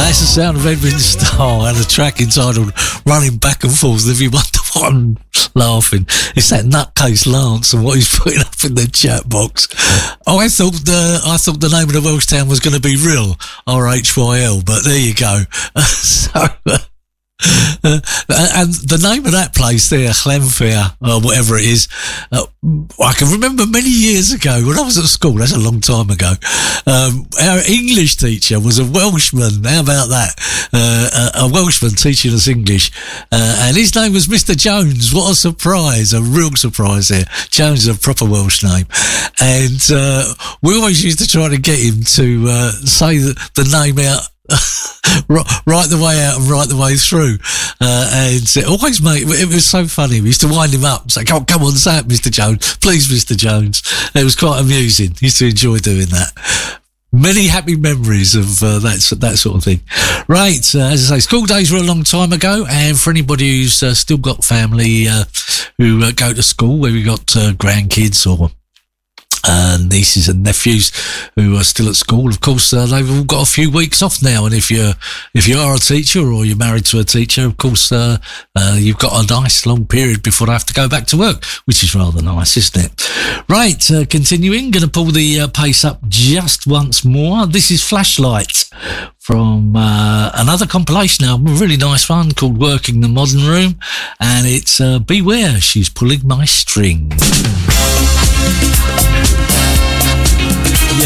That's the sound of Edwin Starr and a track entitled Running Back and Forth. And if you wonder why I'm laughing, it's that nutcase Lance and what he's putting up in the chat box. I thought the name of the Welsh town was going to be Rhyl, RHYL, but there you go. And the name of that place there, Llanfair, or whatever it is, I can remember many years ago when I was at school, that's a long time ago, our English teacher was a Welshman. How about that? A Welshman teaching us English, and his name was Mr. Jones. What a surprise, a real surprise there. Jones is a proper Welsh name, and we always used to try to get him to say the name out right the way out and right the way through, and it always it was so funny. We used to wind him up and say, come on, say it, Mr. Jones, please, Mr. Jones. It was quite amusing. Used to enjoy doing that. Many happy memories of that sort of thing. Right, as I say, school days were a long time ago, and for anybody who's still got family who go to school, where we got grandkids or nieces and nephews who are still at school, of course, they've all got a few weeks off now. And if you are a teacher or you're married to a teacher, of course, you've got a nice long period before they have to go back to work, which is rather nice, isn't it? Right, continuing, going to pull the pace up just once more. This is Flashlight from another compilation album, a really nice one called Working the Modern Room, and it's Beware, She's Pulling My String.